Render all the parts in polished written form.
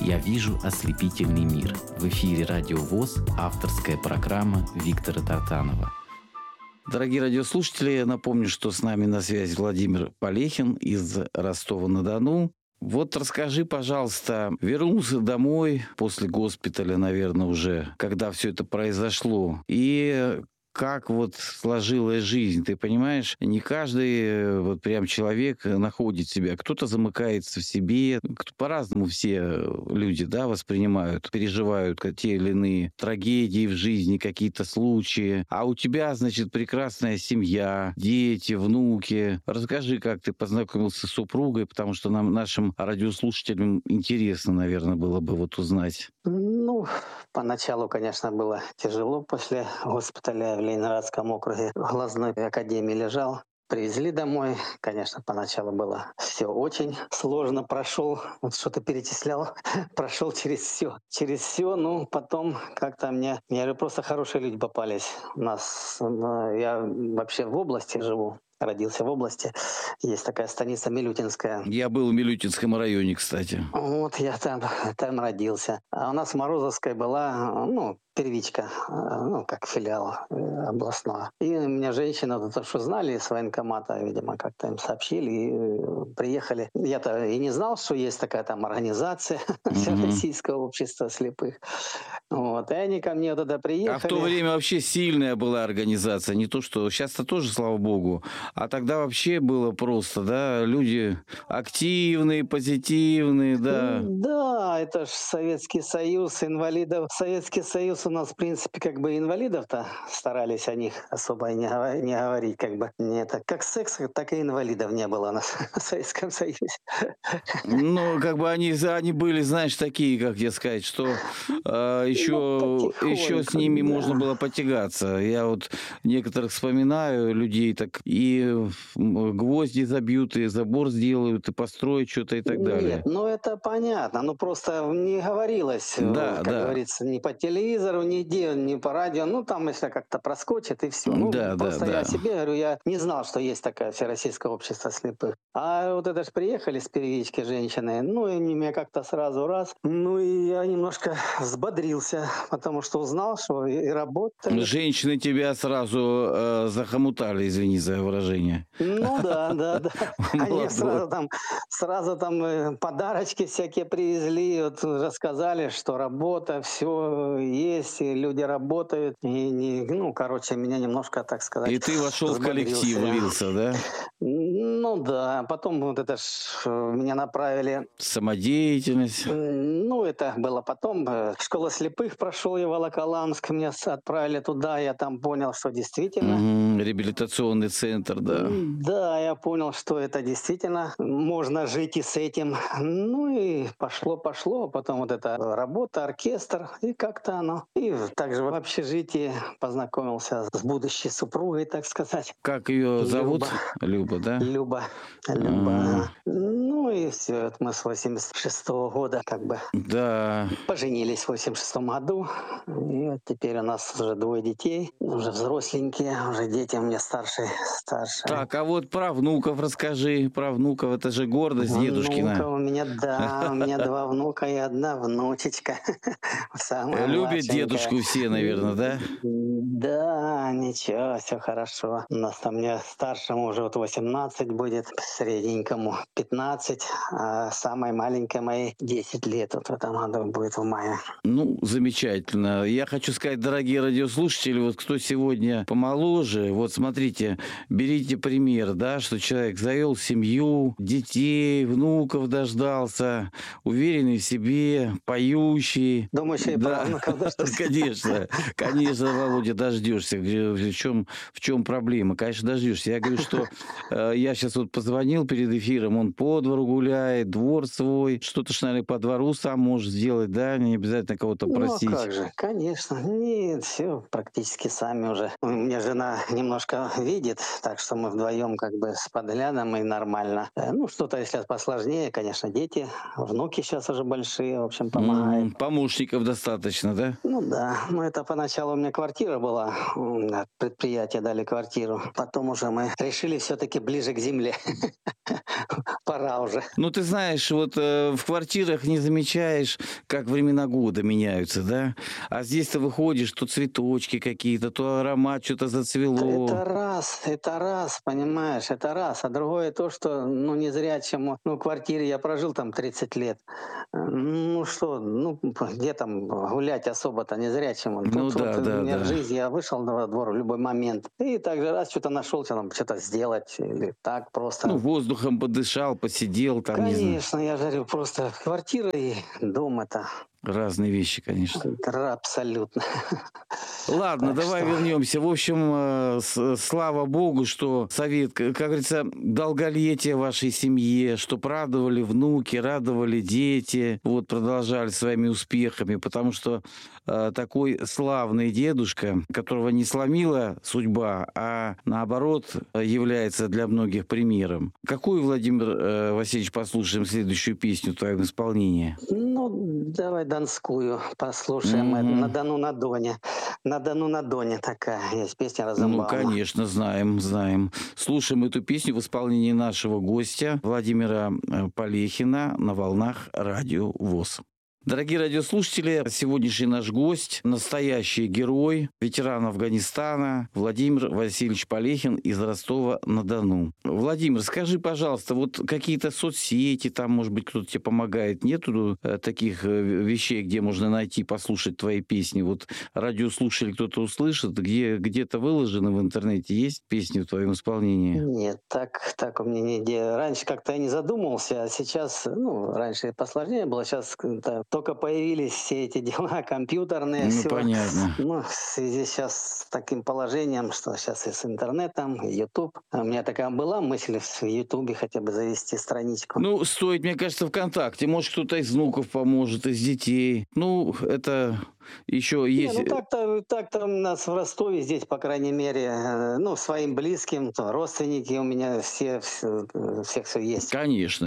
«Я вижу ослепительный мир». В эфире «Радио ВОС», авторская программа Виктора Тартанова. Дорогие радиослушатели, напомню, что с нами на связи Владимир Полехин из Ростова-на-Дону. Вот расскажи, пожалуйста, вернулся домой после госпиталя, наверное, уже, когда все это произошло, и как вот сложилась жизнь, ты понимаешь? Не каждый вот прям человек находит себя. Кто-то замыкается в себе, по-разному все люди, да, воспринимают, переживают те или иные трагедии в жизни, какие-то случаи. А у тебя, значит, прекрасная семья, дети, внуки. Расскажи, как ты познакомился с супругой, потому что нашим радиослушателям интересно, наверное, было бы вот узнать. Ну, поначалу, конечно, было тяжело после госпиталя в Ленинградском округе. В глазной академии лежал. Привезли домой. Конечно, поначалу было все очень сложно. Прошел, вот что-то перечислял, прошел через все. Ну, потом как-то мне же просто хорошие люди попались. Я вообще в области живу. Родился в области. Есть такая станица Милютинская. Я был в Милютинском районе, кстати. Вот я там родился. А у нас в Морозовской была, первичка, как филиал областного. И у меня женщина, то, что знали с военкомата, видимо, как-то им сообщили, и приехали. Я-то и не знал, что есть такая там организация Всероссийского общества слепых. Вот. И они ко мне туда приехали. А в то время вообще сильная была организация, не то что... Сейчас-то тоже, слава богу. А тогда вообще было просто, да, люди активные, позитивные, да. Да, это ж Советский Союз, инвалидов. Советский Союз у нас, в принципе, как бы инвалидов-то старались о них особо и не говорить, как бы. Не так. Как секса, так и инвалидов не было у нас в Советском Союзе. Ну, как бы они были, знаешь, такие, как тебе сказать, что еще с ними можно было потягаться. Я вот некоторых вспоминаю людей, так и гвозди забьют, и забор сделают, и построят что-то и так далее. Нет, это понятно. Просто не говорилось, как говорится, ни по телевизору, нигде, ни по радио. Там, если как-то проскочит, и все. Я о себе говорю, я не знал, что есть такое Всероссийское общество слепых. А вот это ж приехали с первички женщины, и меня как-то сразу раз. И я немножко взбодрился, потому что узнал, что и работает. Женщины тебя сразу захомутали, извини за выражение. Да. Они сразу там подарочки всякие привезли, вот рассказали, что работа, все есть, и люди работают. И меня немножко, так сказать, и ты вошел в коллектив, влился, да? Потом вот это ж меня направили. Самодеятельность. Это было потом. Школа слепых прошел я в Волоколамск, меня отправили туда, я там понял, что действительно... Реабилитационный центр, да. Да, я понял, что это действительно можно жить и с этим. И пошло, потом вот эта работа, оркестр, и как-то оно. И также в общежитии познакомился с будущей супругой, так сказать. Как ее зовут? Люба, да? Люба. И все, это мы с 86-го года поженились в 86-м году. И вот теперь у нас уже 2 детей, уже взросленькие, уже дети у меня старшие. Так, а вот про внуков расскажи. Про внуков, это же гордость дедушкина. Внуков у меня 2 внука и 1 внучечка. Любят дедушку все, наверное, да? Да, ничего, все хорошо. У нас там мне старшему уже 18 будет, средненькому 15, а самой маленькой моей 10 лет. Вот в этом году будет в мае. Замечательно. Я хочу сказать, дорогие радиослушатели, вот кто сегодня помоложе, вот смотрите, берите пример, да, что человек завел семью, детей, внуков дождался, уверенный в себе, поющий. Думаю, еще и правнуков дождешься. Конечно, Володя, дождешься. В чем проблема? Конечно, дождешься. Я говорю, что я сейчас вот позвонил перед эфиром, он по двору гуляет, двор свой, что-то ж, наверное, по двору сам может сделать, да, не обязательно кого-то просить. Как же, конечно. Нет, все практически сами уже. У меня жена немножко видит, так что мы вдвоем как бы с подглядом и нормально. Ну, что-то, если посложнее, конечно, дети, внуки сейчас уже большие, в общем, помогают. Помощников достаточно, да? Ну да, ну это поначалу у меня квартира была, предприятие дали квартиру. Потом уже мы решили все-таки ближе к земле. Пора уже. Ну, ты знаешь, вот в квартирах не замечаешь, как времена года меняются, да? А здесь ты выходишь, то цветочки какие-то, то аромат что-то зацвело. Это раз, понимаешь, это раз. А другое то, что, ну, незрячему, ну, в квартире я прожил там 30 лет. Ну, что, ну, где там гулять особо-то незрячему? Ну Тут да, вот да, у меня в да. жизни, я вышел на двор в любой момент. И также раз что-то нашел, что-то сделать, или так просто. Ну, воздухом подышал, посидел там, не знаю. Конечно, я же говорю, просто квартира и дом это Разные вещи, конечно. абсолютно. Ладно, Так давай что- вернемся. В общем, слава богу, что совет, как говорится, долголетие вашей семье, что радовали внуки, радовали дети, вот продолжали своими успехами, потому что такой славный дедушка, которого не сломила судьба, а наоборот является для многих примером. Какую, Владимир Васильевич, послушаем следующую песню в твоем исполнении? Ну, давай донскую послушаем. Это «На Дону на Доне». «На Дону на Доне» такая есть песня Ну, Розенбаума. конечно, знаем. Слушаем эту песню в исполнении нашего гостя Владимира Полехина на волнах Радио ВОС. Дорогие радиослушатели, сегодняшний наш гость, настоящий герой, ветеран Афганистана Владимир Васильевич Полехин из Ростова-на-Дону. Владимир, скажи, пожалуйста, вот какие-то соцсети, там, может быть, кто-то тебе помогает? Нету таких вещей, где можно найти, послушать твои песни? Вот радиослушатели кто-то услышит, где-то выложены в интернете, есть песни в твоем исполнении? Нет, так у меня не... Раньше как-то я не задумывался, а сейчас, ну, раньше посложнее было, сейчас только появились все эти дела компьютерные, Ну, все. понятно. Ну, в связи сейчас с таким положением, что сейчас и с интернетом, и YouTube. У меня такая была мысль в Ютубе хотя бы завести страничку. Ну, стоит, мне кажется, ВКонтакте. Может, кто-то из внуков поможет, из детей. Ну, это еще есть... Не, ну так-то у нас в Ростове здесь, по крайней мере, ну, своим близким, родственники у меня всех все есть. Конечно.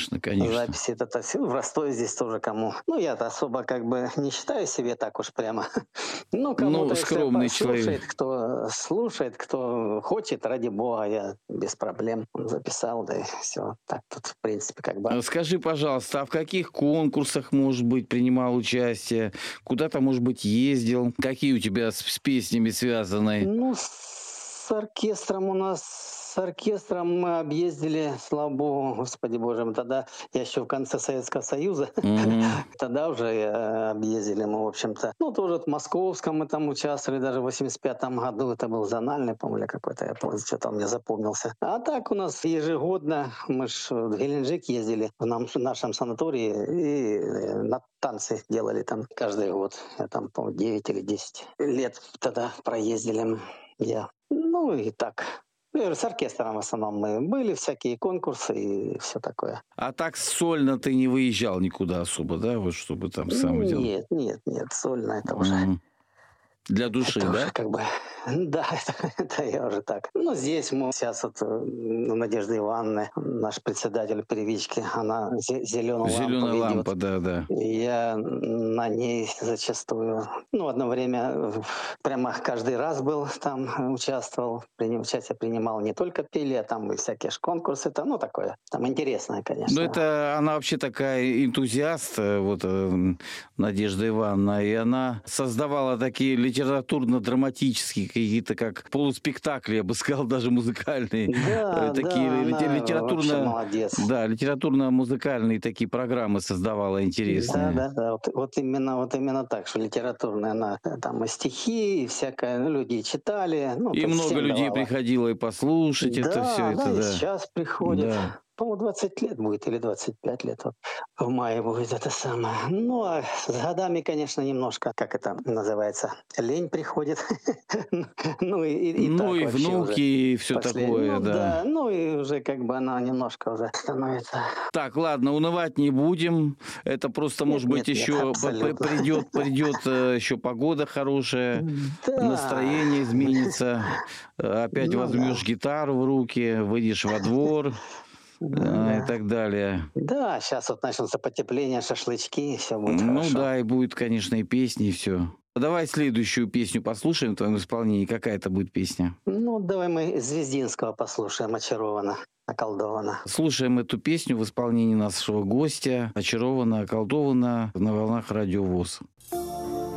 Записи это все в Ростове здесь тоже кому. Ну, я-то особо как бы не считаю себе так уж прямо. Ну, кому-то, если скромный послушает, человек. кто слушает, кто хочет, ради бога, я без проблем записал, да и все. Так тут, в принципе, как бы... Скажи, пожалуйста, а в каких конкурсах, может быть, принимал участие? Куда-то, может быть, ездил? Какие у тебя с песнями связаны? Ну, с оркестром у нас... С оркестром мы объездили, слава богу, господи боже, тогда я еще в конце Советского Союза, тогда уже объездили мы, в общем-то. Ну, тоже в Московском мы там участвовали, даже в 85-м году, это был зональный, по-моему, какой-то, я помню, что-то он мне запомнился. А так у нас ежегодно, мы ж в Геленджик ездили в нашем санатории и на танцы делали там каждый год. Я там, по-моему, 9 или 10 лет тогда проездили я. Ну и так. С оркестром в основном мы были, всякие конкурсы и все такое. А так сольно ты не выезжал никуда особо, да? Вот чтобы там сам делал? Нет, сольно это уже... Для души, это да? Уже как бы, да, это я уже так. Ну, здесь мы сейчас вот Надежда Ивановна, наш председатель привычки, она зеленая лампа, да. Я на ней зачастую, ну, одно время прямо каждый раз был там, участвовал, участие принимал, не только пели, а там и всякие конкурсы, там, ну, такое, там интересное, конечно. Ну, это она вообще такая энтузиаст, вот Надежда Ивановна, и она создавала такие литературно-драматические какие-то, как полуспектакли, я бы сказал, даже музыкальные. Да, такие литературно-музыкальные такие программы создавала интересные. Да. Вот именно так, что литературная, она там и стихи, и всякое, ну, люди читали. Ну, и много людей приходило и послушать это все. Да, и сейчас приходят. По-моему, 20 лет будет или 25 лет. Вот. В мае будет это самое. Ну, а с годами, конечно, немножко, как это называется, лень приходит. Ну, и Ну так и вообще уже. внуки, и все такое, Ну да. да, ну и уже как бы она немножко уже становится. Так, ладно, унывать не будем. Это просто, Нет, может быть, нет, нет, еще абсолютно. придет еще погода хорошая, Да. настроение изменится. Опять Ну возьмешь да. гитару в руки, выйдешь во двор и Да. так далее. Да, сейчас вот начнутся потепление, шашлычки, все будет Ну хорошо. да, и будет, конечно, и песни, и все. Давай следующую песню послушаем в твоем исполнении. Какая это будет песня? Ну, давай мы Звездинского послушаем, очарована, околдована. Слушаем эту песню в исполнении нашего гостя. Очарована, околдована на волнах Радио ВОС.